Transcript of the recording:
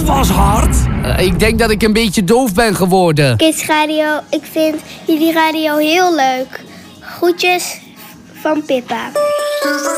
was hard. Ik denk dat ik een beetje doof ben geworden. Kids Radio, ik vind jullie radio heel leuk. Groetjes van Pippa.